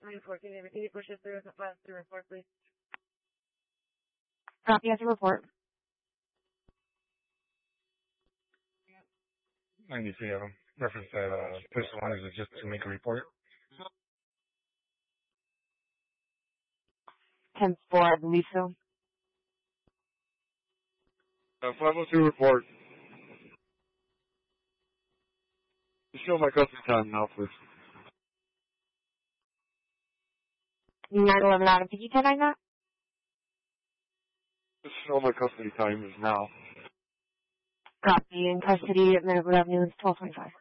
Can you push it through as fast as the report, please? Copy as a report. 93 of them. Reference that pistol one, is it just to make a report? 10-4, I believe so. 502 report. Just show my custody time now, please. 911 Adam, could you 10-9 that? Just show my custody time is now. Copy. In custody at Medical Avenue is 1225.